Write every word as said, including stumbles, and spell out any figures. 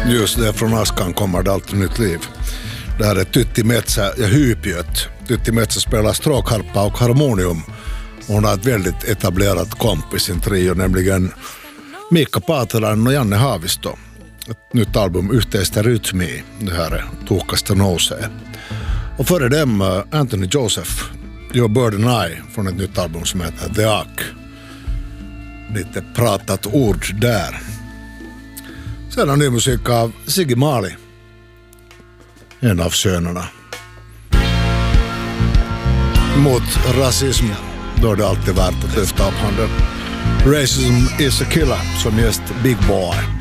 Just det, från askan kommer det alltid nytt liv. Det här är Tytti Metsä ja Hypiöt. Tytti Metsä spelar stråkharpa och harmonium. Hon har ett väldigt etablerat komp i sin trio, nämligen Miikka Paatelainen och Janne Haavisto. Ett nytt album, Yhteistä rytmi. Det här är Tuhkasta nousee. Och före dem Anthony Joseph, Your Bird and I, från ett nytt album som heter The Ark. Lite pratat ord där. Sen har ny musik av Siggy Marley, en av sönerna. Mot rasism, då är det alltid värt att lyfta upp handen. Racism is a killer, som just Big Boy.